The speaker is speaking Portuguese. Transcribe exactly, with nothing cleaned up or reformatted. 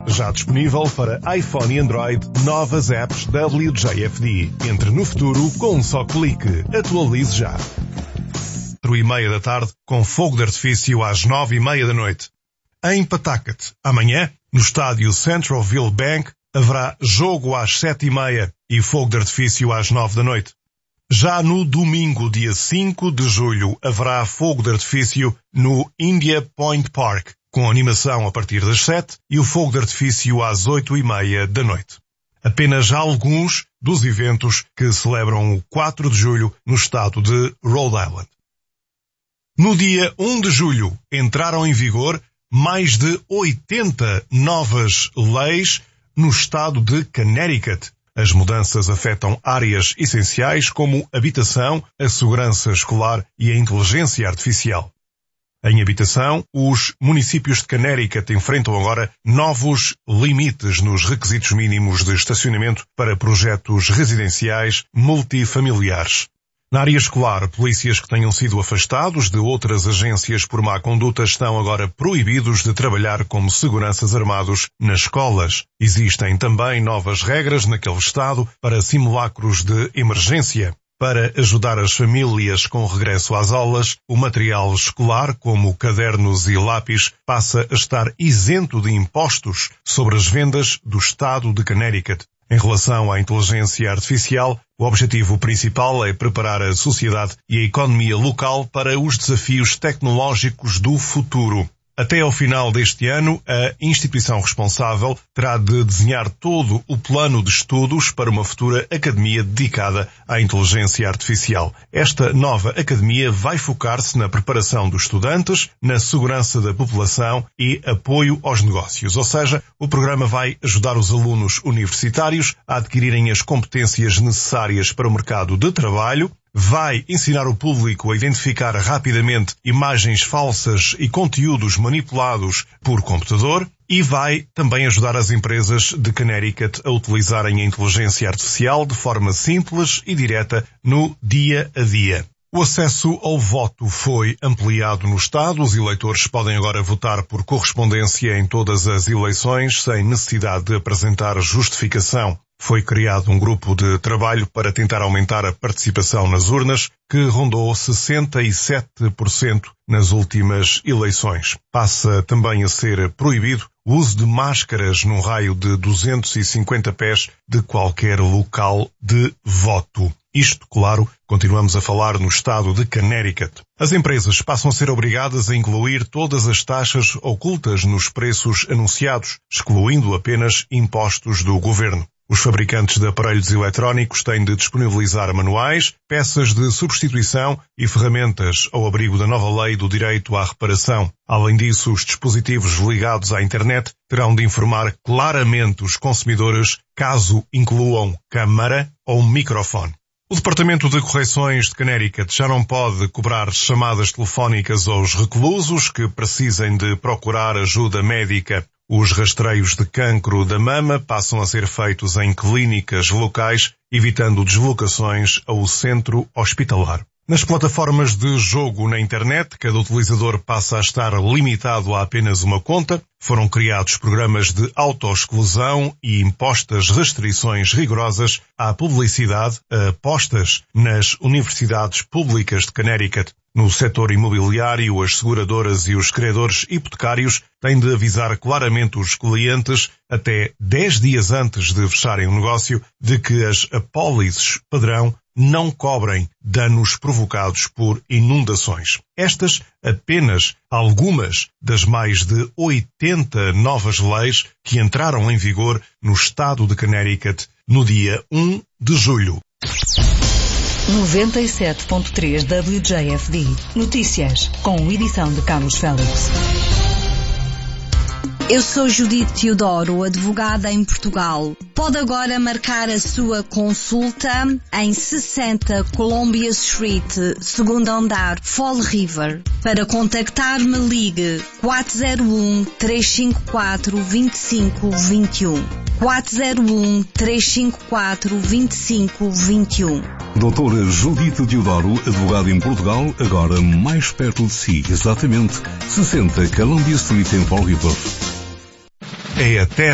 Já disponível para iPhone e Android, novas apps W J F D. Entre no futuro com um só clique. Atualize já. quatro e meia da tarde, com fogo de artifício às nove e meia da noite. Em Pawtucket, amanhã, no estádio Centralville Bank, haverá jogo às sete e meia e fogo de artifício às nove da noite. Já no domingo, dia cinco de julho, haverá fogo de artifício no India Point Park, com animação a partir das sete e o fogo de artifício às oito e meia da noite. Apenas alguns dos eventos que celebram o quatro de julho no estado de Rhode Island. No dia um de julho, entraram em vigor mais de oitenta novas leis no estado de Connecticut. As mudanças afetam áreas essenciais como habitação, a segurança escolar e a inteligência artificial. Em habitação, os municípios de Connecticut enfrentam agora novos limites nos requisitos mínimos de estacionamento para projetos residenciais multifamiliares. Na área escolar, polícias que tenham sido afastados de outras agências por má conduta estão agora proibidos de trabalhar como seguranças armados nas escolas. Existem também novas regras naquele estado para simulacros de emergência. Para ajudar as famílias com o regresso às aulas, o material escolar, como cadernos e lápis, passa a estar isento de impostos sobre as vendas do estado de Connecticut. Em relação à inteligência artificial, o objetivo principal é preparar a sociedade e a economia local para os desafios tecnológicos do futuro. Até ao final deste ano, a instituição responsável terá de desenhar todo o plano de estudos para uma futura academia dedicada à inteligência artificial. Esta nova academia vai focar-se na preparação dos estudantes, na segurança da população e apoio aos negócios. Ou seja, o programa vai ajudar os alunos universitários a adquirirem as competências necessárias para o mercado de trabalho, vai ensinar o público a identificar rapidamente imagens falsas e conteúdos manipulados por computador e vai também ajudar as empresas de Connecticut a utilizarem a inteligência artificial de forma simples e direta no dia a dia. O acesso ao voto foi ampliado no estado. Os eleitores podem agora votar por correspondência em todas as eleições sem necessidade de apresentar justificação. Foi criado um grupo de trabalho para tentar aumentar a participação nas urnas, que rondou sessenta e sete por cento nas últimas eleições. Passa também a ser proibido o uso de máscaras num raio de duzentos e cinquenta pés de qualquer local de voto. Isto, claro, continuamos a falar no estado de Connecticut. As empresas passam a ser obrigadas a incluir todas as taxas ocultas nos preços anunciados, excluindo apenas impostos do governo. Os fabricantes de aparelhos eletrónicos têm de disponibilizar manuais, peças de substituição e ferramentas ao abrigo da nova lei do direito à reparação. Além disso, os dispositivos ligados à internet terão de informar claramente os consumidores caso incluam câmara ou microfone. O Departamento de Correições de Connecticut já não pode cobrar chamadas telefónicas aos reclusos que precisem de procurar ajuda médica. Os rastreios de cancro da mama passam a ser feitos em clínicas locais, evitando deslocações ao centro hospitalar. Nas plataformas de jogo na internet, cada utilizador passa a estar limitado a apenas uma conta. Foram criados programas de autoexclusão e impostas restrições rigorosas à publicidade a apostas nas universidades públicas de Connecticut. No setor imobiliário, as seguradoras e os credores hipotecários têm de avisar claramente os clientes, até dez dias antes de fecharem o negócio, de que as apólices padrão não cobrem danos provocados por inundações. Estas apenas algumas das mais de oitenta novas leis que entraram em vigor no estado de Connecticut no dia um de julho. noventa e sete ponto três W J F D. Notícias, com edição de Carlos Félix. Eu sou Judite Teodoro, advogada em Portugal. Pode agora marcar a sua consulta em sessenta Columbia Street, segundo andar, Fall River. Para contactar-me, ligue quatro zero um, três cinco quatro, dois cinco dois um. quatro zero um, três cinco quatro, dois cinco dois um. Doutora Judite Teodoro, advogada em Portugal, agora mais perto de si, exatamente sessenta Columbia Street em Fall River. É até